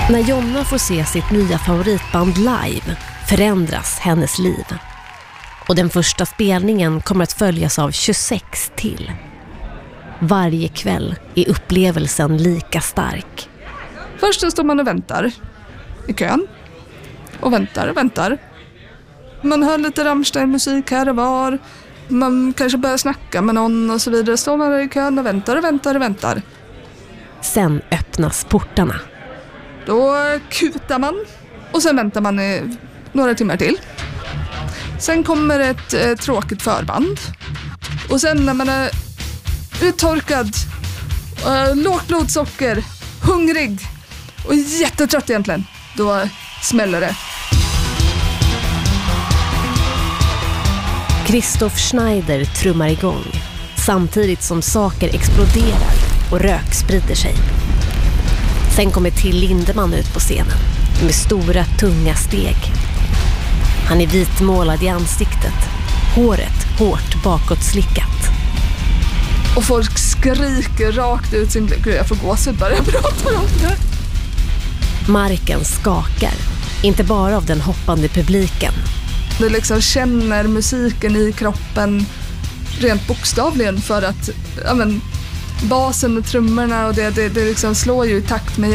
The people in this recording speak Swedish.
När Jonna får se sitt nya favoritband live förändras hennes liv. Och den första spelningen kommer att följas av 26 till. Varje kväll är upplevelsen lika stark. Först så står man och väntar i kön. Och väntar. Man hör lite Rammstein-musik här och var. Man kanske börjar snacka med någon och så vidare. Står man i kön och väntar. Sen öppnas portarna. Då kutar man. Och sen väntar man i några timmar till. Sen kommer ett tråkigt förband. Och sen när man är uttorkad, lågt blodsocker, hungrig och jättetrött egentligen, då smäller det. Christoph Schneider trummar igång samtidigt som saker exploderar och rök sprider sig. Sen kommer Till Lindemann ut på scenen med stora, tunga steg. Han är vitmålad i ansiktet, håret hårt bakåtslickat. Och folk skriker rakt ut sin... Gud, jag får gåshud bara jag pratar om det. Marken skakar, inte bara av den hoppande publiken. Du liksom känner musiken i kroppen rent bokstavligen för att basen och trummorna och det liksom slår ju i takt med